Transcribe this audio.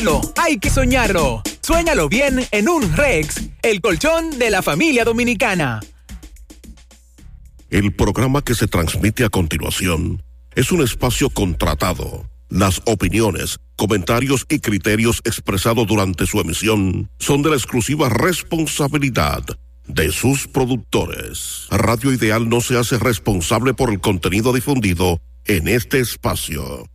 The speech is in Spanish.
Hay que soñarlo. Suéñalo bien en un Rex, el colchón de la familia dominicana. El programa que se transmite a continuación es un espacio contratado. Las opiniones, comentarios y criterios expresados durante su emisión son de la exclusiva responsabilidad de sus productores. Radio Ideal no se hace responsable por el contenido difundido en este espacio.